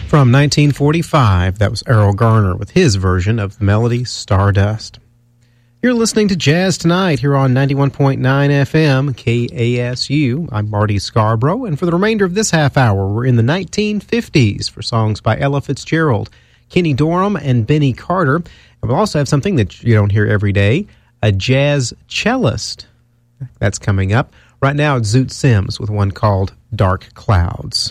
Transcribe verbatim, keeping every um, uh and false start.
From nineteen forty-five, that was Errol Garner with his version of the melody Stardust. You're listening to Jazz Tonight here on ninety-one point nine F M, K A S U. I'm Marty Scarborough, and for the remainder of this half hour, we're in the nineteen fifties for songs by Ella Fitzgerald, Kenny Dorham, and Benny Carter. And we'll also have something that you don't hear every day, a jazz cellist. That's coming up. Right now, it's Zoot Sims with one called Dark Clouds.